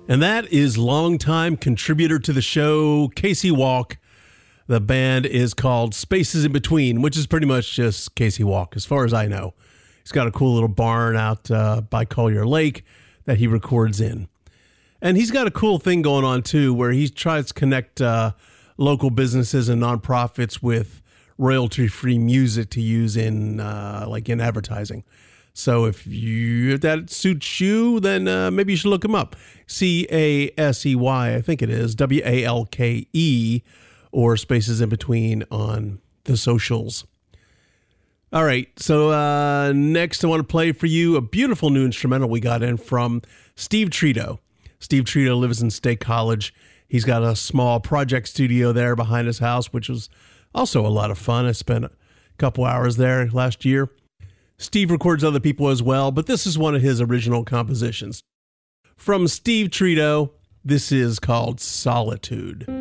And that is longtime contributor to the show, Casey Walk. The band is called Spaces in Between, which is pretty much just Casey Walk, as far as I know. He's got a cool little barn out by Collier Lake that he records in. And he's got a cool thing going on, too, where he tries to connect local businesses and nonprofits with royalty-free music to use in in advertising. So if that suits you, then maybe you should look him up. Casey, I think it is, Walke, or Spaces in Between on the socials. All right, so next I want to play for you a beautiful new instrumental we got in from Steve Trito. Steve Trito lives in State College. He's got a small project studio there behind his house, which was also a lot of fun. I spent a couple hours there last year. Steve records other people as well, but this is one of his original compositions. From Steve Trito, this is called Solitude.